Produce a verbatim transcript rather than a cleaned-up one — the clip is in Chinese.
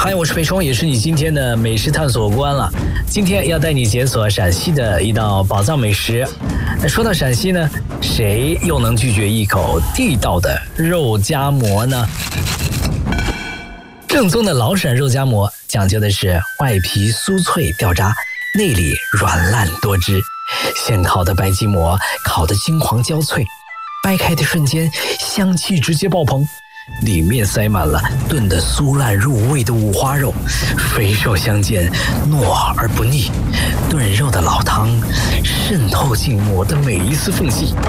嗨，我是裴冲，也是你今天的美食探索官了。今天要带你解锁陕西的一道宝藏美食。那说到陕西呢，谁又能拒绝一口地道的肉夹馍呢？正宗的老陕肉夹馍讲究的是外皮酥脆掉渣，内里软烂多汁。现烤的白吉馍烤得金黄焦脆，掰开的瞬间香气直接爆棚，里面塞满了炖得酥烂入味的五花肉，肥瘦相间，糯而不腻。炖肉的老汤渗透进馍的每一丝缝隙。